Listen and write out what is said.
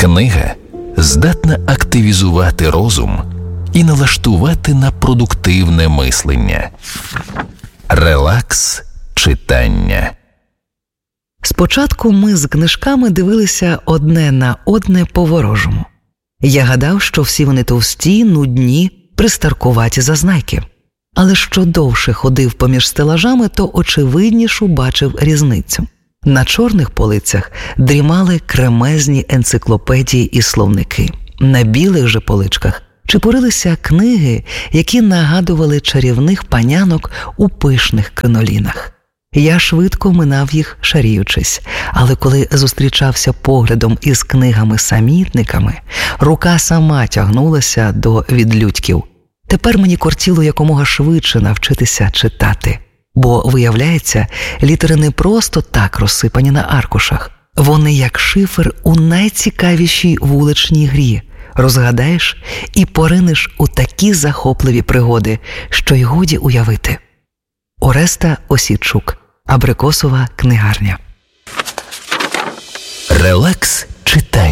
Книга здатна активізувати розум і налаштувати на продуктивне мислення. Релакс читання. Спочатку ми з книжками дивилися одне на одне по-ворожому. Я гадав, що всі вони товсті, нудні, пристаркуваті зазнайки. Але що довше ходив поміж стелажами, то очевиднішу бачив різницю. На чорних полицях дрімали кремезні енциклопедії і словники. На білих же поличках чепурилися книги, які нагадували чарівних панянок у пишних кринолінах. Я швидко минав їх, шаріючись, але коли зустрічався поглядом із книгами-самітниками, рука сама тягнулася до відлюдьків. Тепер мені кортіло якомога швидше навчитися читати. Бо, виявляється, літери не просто так розсипані на аркушах. Вони як шифр у найцікавішій вуличній грі. Розгадаєш і поринеш у такі захопливі пригоди, що й годі уявити. Ореста Осідчук. Абрикосова книгарня. Релакс читання.